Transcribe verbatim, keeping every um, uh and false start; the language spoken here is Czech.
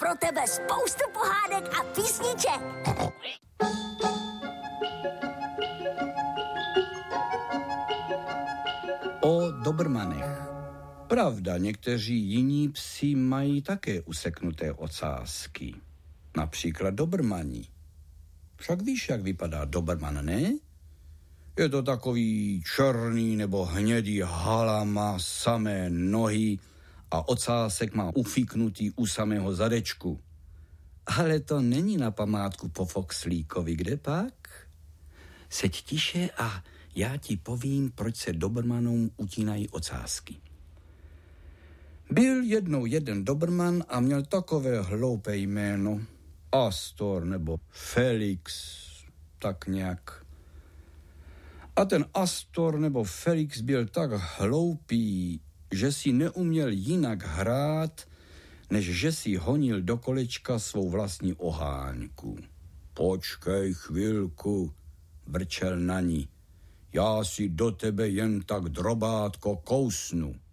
pro tebe spoustu pohádek a písniček. O Dobrmanech. Pravda, někteří jiní psi mají také useknuté ocásky. Například Dobrmani. Však víš, jak vypadá Dobrman, ne? Je to takový černý nebo hnědý halam, má samé nohy a ocásek má ufíknutý u samého zadečku. Ale to není na památku po Foxlíkovi, kde pak? Seď tiše a já ti povím, proč se Dobrmanům utínají ocásky. Byl jednou jeden Dobrman a měl takové hloupé jméno. Astor nebo Felix, tak nějak. A ten Astor nebo Felix byl tak hloupý, že si neuměl jinak hrát, než že si honil do kolečka svou vlastní oháňku. Počkej chvilku, vrčel na ní. Já si do tebe jen tak drobátko kousnu.